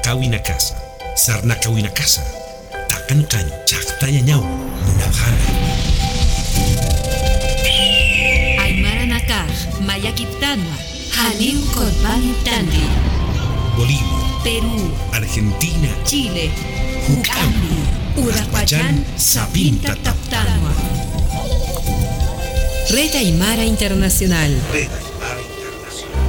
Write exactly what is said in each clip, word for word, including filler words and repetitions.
kawina casa, sarna kawina casa, takan kan chaktanya nyau, munabhana. Aymara nakar, maya kiptanwa, Haliu Korban Tandi. Bolivia, Perú, Argentina, Chile, Hukambi, Urapayan, Sapinta Taptanwa. Red Aymara Internacional. Red Aymara Internacional.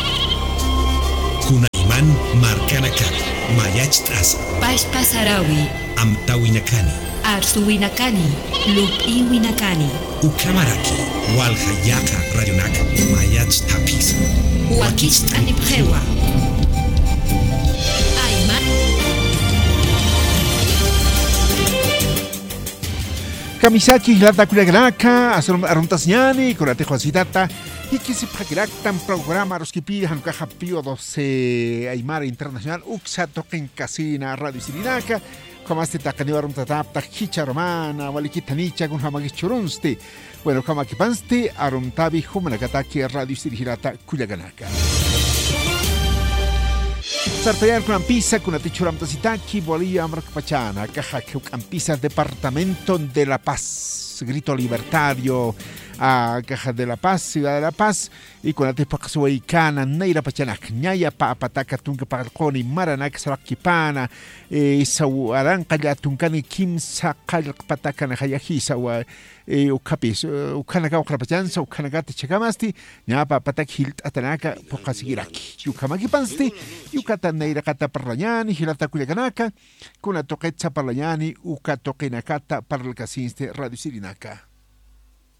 Kunaiman Marcanacani, Mayach Traza, Pashpa Sarawi, Amtawinacani, Arsuwinacani, Lupiwinacani, Ucamaraki, Walhayaka Radionaka, Mayach Tapisa, Huaquistanipjewa. Kamisaki hilata kulaganaka, aruntasñani, kurate Juancitata, y que se paquilactan programa los que piden que japio doce Aymara Internacional, uxa toquen casina, radio sirinaka, como este tacaniwa aruntatapta, hicha romana, walikitanicha, con jamagis churunste, bueno, como que panste, aruntabi, humanakataki, radio sirinata, kulaganaka. Sartayar con Ampisa, con Atichuram Tasitaki, Bolivia, Amracpachana, Caja Ampisa, Departamento de la Paz, Grito Libertario, a Caja de la Paz, Ciudad de la Paz, y con Atipacasuaicana, Neira Pachanak, Ñaya Papataca, Tunca Parconi, Maranak, Sarakipana, Sauaranca, Tuncani, Kim Sakal Patacana, Hayajisa, Ukapis, Ukanaga, Krapachansa, Ukanagati Chakamasti, Ñapa Patak Hilt Atanaka, Pokasigiraki, Yukamaki Pansti, Yukatan Neira Kata Parlañani, Hilata Kuyakanaka, con la toquetza Parlañani, Ukatokenakata, Paralcasinste, Radio Sirinaka.